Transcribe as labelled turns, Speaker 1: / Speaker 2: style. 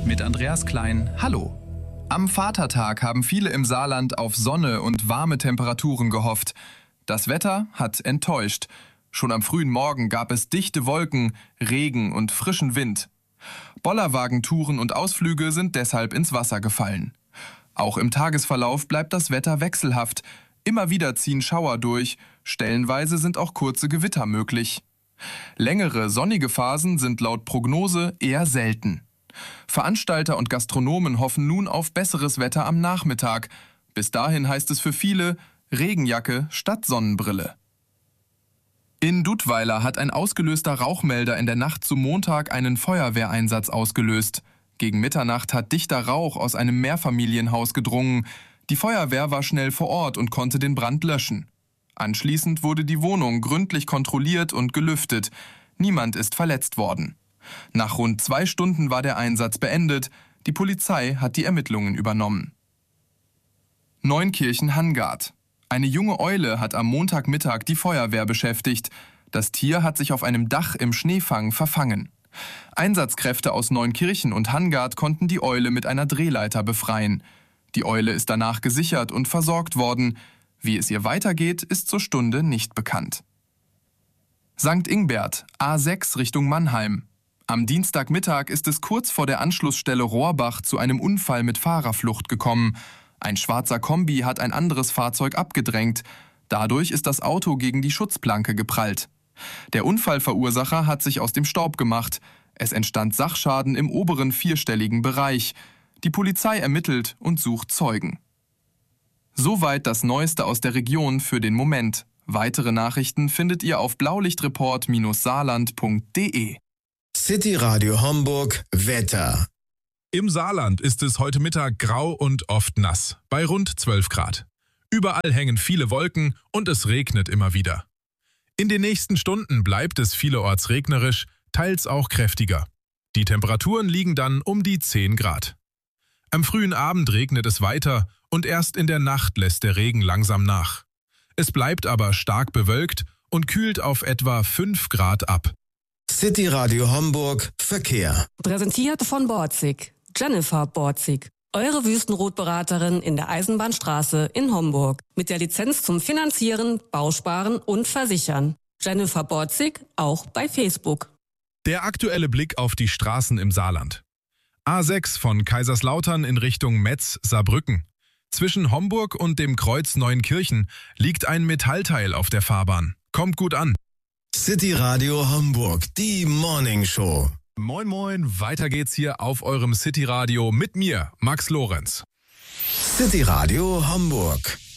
Speaker 1: mit Andreas Klein. Hallo. Am Vatertag haben viele im Saarland auf Sonne und warme Temperaturen gehofft. Das Wetter hat enttäuscht. Schon am frühen Morgen gab es dichte Wolken, Regen und frischen Wind. Bollerwagentouren und Ausflüge sind deshalb ins Wasser gefallen. Auch im Tagesverlauf bleibt das Wetter wechselhaft. Immer wieder ziehen Schauer durch, stellenweise sind auch kurze Gewitter möglich. Längere sonnige Phasen sind laut Prognose eher selten. Veranstalter und Gastronomen hoffen nun auf besseres Wetter am Nachmittag. Bis dahin heißt es für viele Regenjacke statt Sonnenbrille. In Dudweiler hat ein ausgelöster Rauchmelder in der Nacht zum Montag einen Feuerwehreinsatz ausgelöst. Gegen Mitternacht hat dichter Rauch aus einem Mehrfamilienhaus gedrungen. Die Feuerwehr war schnell vor Ort und konnte den Brand löschen. Anschließend wurde die Wohnung gründlich kontrolliert und gelüftet. Niemand ist verletzt worden. Nach rund 2 Stunden war der Einsatz beendet. Die Polizei hat die Ermittlungen übernommen. Neunkirchen-Hangard. Eine junge Eule hat am Montagmittag die Feuerwehr beschäftigt. Das Tier hat sich auf einem Dach im Schneefang verfangen. Einsatzkräfte aus Neunkirchen und Hangard konnten die Eule mit einer Drehleiter befreien. Die Eule ist danach gesichert und versorgt worden. Wie es ihr weitergeht, ist zur Stunde nicht bekannt. St. Ingbert, A6 Richtung Mannheim. Am Dienstagmittag ist es kurz vor der Anschlussstelle Rohrbach zu einem Unfall mit Fahrerflucht gekommen. Ein schwarzer Kombi hat ein anderes Fahrzeug abgedrängt. Dadurch ist das Auto gegen die Schutzplanke geprallt. Der Unfallverursacher hat sich aus dem Staub gemacht. Es entstand Sachschaden im oberen 4-stelligen Bereich. Die Polizei ermittelt und sucht Zeugen. Soweit das Neueste aus der Region für den Moment. Weitere Nachrichten findet ihr auf blaulichtreport-saarland.de.
Speaker 2: City Radio Homburg Wetter.
Speaker 3: Im Saarland ist es heute Mittag grau und oft nass, bei rund 12 Grad. Überall hängen viele Wolken und es regnet immer wieder. In den nächsten Stunden bleibt es vielerorts regnerisch, teils auch kräftiger. Die Temperaturen liegen dann um die 10 Grad. Am frühen Abend regnet es weiter und erst in der Nacht lässt der Regen langsam nach. Es bleibt aber stark bewölkt und kühlt auf etwa 5 Grad ab.
Speaker 2: City Radio Homburg Verkehr.
Speaker 4: Präsentiert von Borzig. Jennifer Borzig. Eure Wüstenrotberaterin in der Eisenbahnstraße in Homburg. Mit der Lizenz zum Finanzieren, Bausparen und Versichern. Jennifer Borzig auch bei Facebook.
Speaker 3: Der aktuelle Blick auf die Straßen im Saarland. A6 von Kaiserslautern in Richtung Metz-Saarbrücken. Zwischen Homburg und dem Kreuz Neunkirchen liegt ein Metallteil auf der Fahrbahn. Kommt gut an.
Speaker 2: City Radio Homburg, die Morning Show.
Speaker 3: Moin moin, weiter geht's hier auf eurem City Radio mit mir, Max Lorenz.
Speaker 2: City Radio Homburg.